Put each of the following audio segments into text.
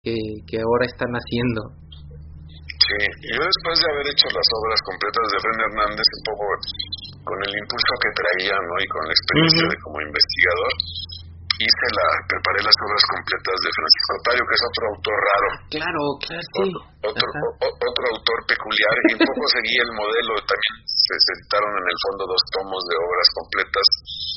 que ahora están haciendo. Sí, yo después de haber hecho las obras completas de Fren Hernández, un poco con el impulso que traía, ¿no? Y con la experiencia de como investigador, preparé las obras completas de Francisco Otario, que es otro autor raro. Claro, sí. Otro autor peculiar, y un poco seguí el modelo. También se editaron en el fondo 2 tomos de obras completas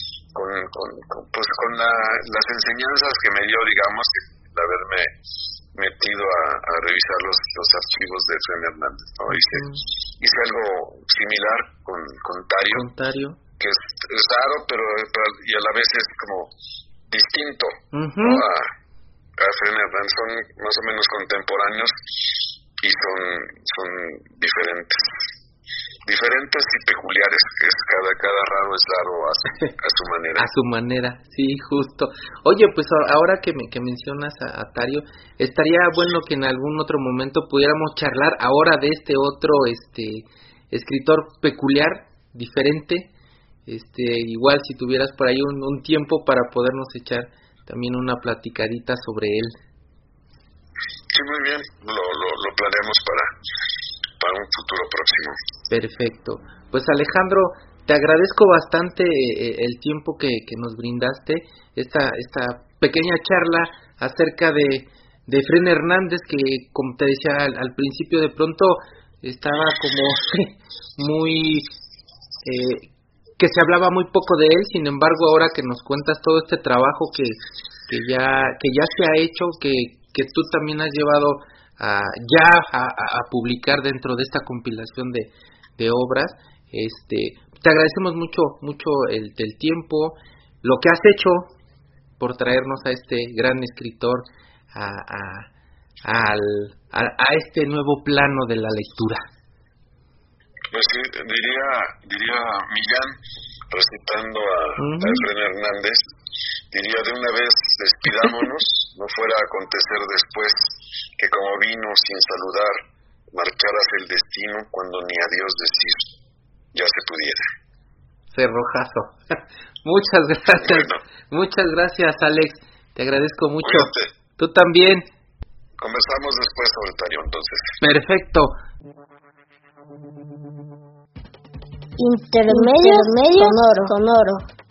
con las enseñanzas que me dio, digamos, el haberme metido a revisar los archivos de Fren Hernández, ¿no? Hice algo similar con Tario, que es raro, pero y a la vez es como distinto, ¿no? A Fren Hernández. Son más o menos contemporáneos y son diferentes y peculiares, que es cada raro es raro a su manera. A su manera, sí, justo. Oye, pues ahora que mencionas a Tario, estaría bueno que en algún otro momento pudiéramos charlar ahora de este otro escritor peculiar, diferente. Igual si tuvieras por ahí un tiempo para podernos echar también una platicadita sobre él. Sí, muy bien, lo planeamos para un futuro próximo. Perfecto. Pues Alejandro, te agradezco bastante el tiempo que nos brindaste, esta pequeña charla acerca de Fren Hernández, que como te decía al principio, de pronto estaba como muy que se hablaba muy poco de él. Sin embargo, ahora que nos cuentas todo este trabajo que ya se ha hecho, que tú también has llevado a publicar dentro de esta compilación de obras, te agradecemos mucho el tiempo, lo que has hecho por traernos a este gran escritor a este nuevo plano de la lectura. Pues sí, diría Millán, recitando a Fren Hernández, diría: de una vez despidámonos, no fuera a acontecer después que como vino sin saludar, marcharas el destino cuando ni adiós decir ya se pudiera. Cerrojazo. Muchas gracias. Bueno. Muchas gracias, Alex. Te agradezco mucho. Cuídate. Tú también. Conversamos después sobre Tario, entonces. Perfecto. Intermedio sonoro.